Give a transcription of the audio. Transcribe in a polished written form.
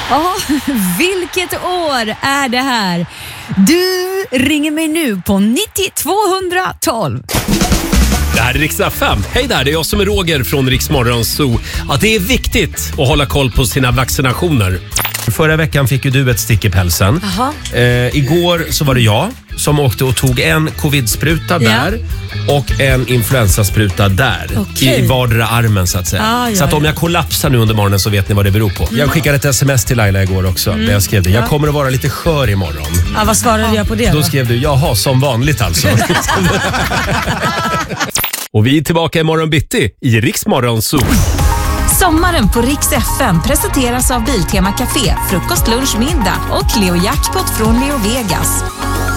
Ja, vilket år är det här? Du ringer mig nu på 90-212. Det här är Rix FM. Hej där, det är jag som är Roger från Rix Morgon Zoo. Att det är viktigt att hålla koll på sina vaccinationer. Förra veckan fick ju du ett stick i pälsen. Igår så var det jag som åkte och tog en covid-spruta där och en influensaspruta där. I vardera armen så att säga. Så att om jag kollapsar nu under morgonen så vet ni vad det beror på. Jag skickade ett sms till Laila igår också. Där jag skrev det. Jag kommer att vara lite skör imorgon. Ja, vad svarade jag på det då? Skrev du, jaha, som vanligt alltså. Och vi är tillbaka imorgon bitti i Rix Morgon Zoo. Sommaren på Rix FM presenteras av Biltema Café, frukost, lunch, middag och Leo Jackpot från Leo Vegas.